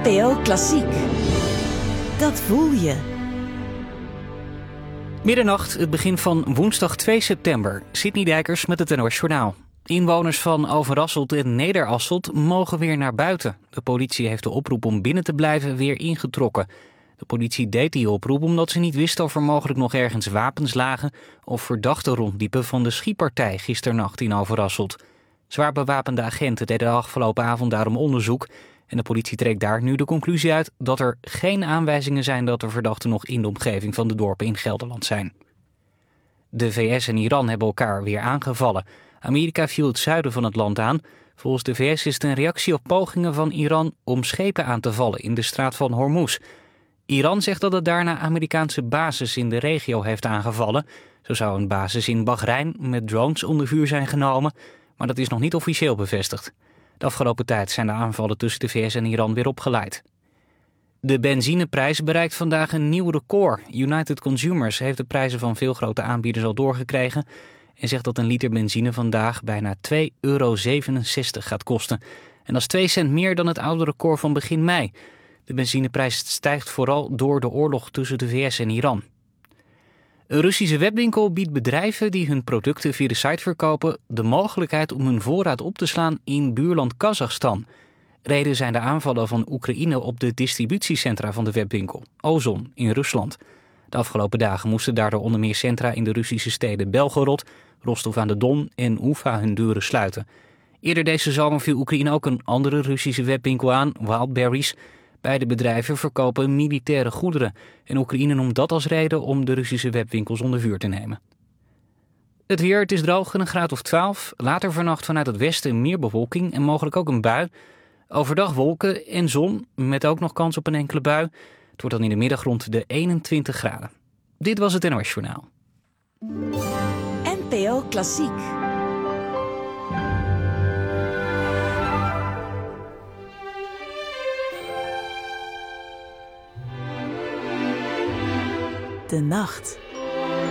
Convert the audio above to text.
NPO Klassiek. Dat voel je. Middernacht, het begin van woensdag 2 september. Sidney Dijkers met het NOS Journaal. Inwoners van Overasselt en Nederasselt mogen weer naar buiten. De politie heeft de oproep om binnen te blijven weer ingetrokken. De politie deed die oproep omdat ze niet wist of er mogelijk nog ergens wapens lagen of verdachten rondliepen van de schietpartij gisternacht in Overasselt. Zwaar bewapende agenten deden de afgelopen avond daarom onderzoek en de politie trekt daar nu de conclusie uit dat er geen aanwijzingen zijn dat de verdachten nog in de omgeving van de dorpen in Gelderland zijn. De VS en Iran hebben elkaar weer aangevallen. Amerika viel het zuiden van het land aan. Volgens de VS is het een reactie op pogingen van Iran om schepen aan te vallen in de straat van Hormuz. Iran zegt dat het daarna Amerikaanse bases in de regio heeft aangevallen. Zo zou een basis in Bahrein met drones onder vuur zijn genomen, maar dat is nog niet officieel bevestigd. De afgelopen tijd zijn de aanvallen tussen de VS en Iran weer opgeleid. De benzineprijs bereikt vandaag een nieuw record. United Consumers heeft de prijzen van veel grote aanbieders al doorgekregen en zegt dat een liter benzine vandaag bijna €2,67 gaat kosten. En dat is 2 cent meer dan het oude record van begin mei. De benzineprijs stijgt vooral door de oorlog tussen de VS en Iran. Een Russische webwinkel biedt bedrijven die hun producten via de site verkopen de mogelijkheid om hun voorraad op te slaan in buurland Kazachstan. Reden zijn de aanvallen van Oekraïne op de distributiecentra van de webwinkel, Ozon, in Rusland. De afgelopen dagen moesten daardoor onder meer centra in de Russische steden Belgorod, Rostov aan de Don en Ufa hun deuren sluiten. Eerder deze zomer viel Oekraïne ook een andere Russische webwinkel aan, Wildberries. Beide bedrijven verkopen militaire goederen en Oekraïne noemt dat als reden om de Russische webwinkels onder vuur te nemen. Het weer, het is droog en een graad of 12. Later vannacht vanuit het westen meer bewolking en mogelijk ook een bui. Overdag wolken en zon, met ook nog kans op een enkele bui. Het wordt dan in de middag rond de 21 graden. Dit was het NOS Journaal. NPO Klassiek. De nacht.